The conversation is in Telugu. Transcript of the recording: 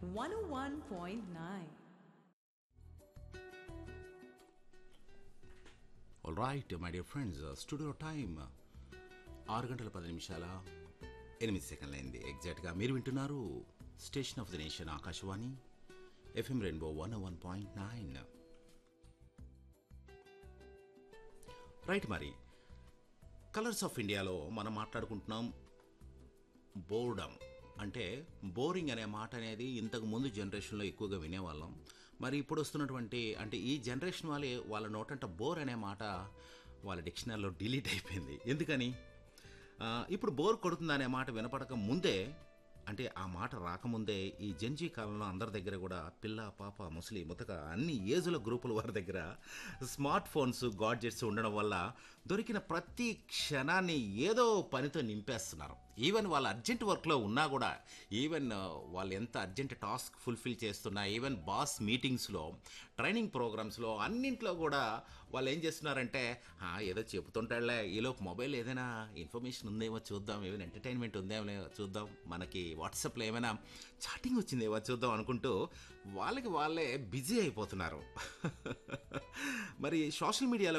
101.9. All right my dear friends, studio time 6 గంటల 10 నిమిషాల 8 సెకండ్లు అయింది ఎగ్జాక్ట్గా. మీరు వింటున్నారు station of the nation Akashvani FM rainbow 101.9. Right, మరి కలర్స్ ఆఫ్ ఇండియాలో మనం మాట్లాడుకుంటున్నాం బోర్డమ్. అంటే బోరింగ్ అనే మాట అనేది ఇంతకు ముందు జనరేషన్లో ఎక్కువగా వినేవాళ్ళం. మరి ఇప్పుడు వస్తున్నటువంటి అంటే ఈ జనరేషన్ వాళ్ళ నోటంట బోర్ అనే మాట వాళ్ళ డిక్షనరీలో డిలీట్ అయిపోయింది. ఎందుకని? ఇప్పుడు బోర్ కొడుతుంది అనే మాట వినపడక ముందే, అంటే ఆ మాట రాకముందే ఈ జంజీ కాలంలో అందరి దగ్గర కూడా పిల్ల పాప ముసలి ముతక అన్ని ఏజుల గ్రూపుల వారి దగ్గర స్మార్ట్ ఫోన్స్ గాడ్జెట్స్ ఉండడం వల్ల దొరికిన ప్రతి క్షణాన్ని ఏదో పనితో నింపేస్తున్నారు. ఈవెన్ వాళ్ళ అర్జెంట్ వర్క్లో ఉన్నా కూడా, ఈవెన్ వాళ్ళు ఎంత అర్జెంట్ టాస్క్ ఫుల్ఫిల్ చేస్తున్నా, ఈవెన్ బాస్ మీటింగ్స్లో, ట్రైనింగ్ ప్రోగ్రామ్స్లో అన్నింట్లో కూడా వాళ్ళు ఏం చేస్తున్నారంటే ఏదో చెబుతుంటాడులే, ఈలోపు మొబైల్ ఏదైనా ఇన్ఫర్మేషన్ ఉందేమో చూద్దాం, ఏమైనా ఎంటర్టైన్మెంట్ ఉందేమో చూద్దాం, మనకి వాట్సాప్లో ఏమైనా చాటింగ్ వచ్చిందేమో చూద్దాం అనుకుంటూ వాళ్ళకి వాళ్ళే బిజీ అయిపోతున్నారు. మరి సోషల్ మీడియాలో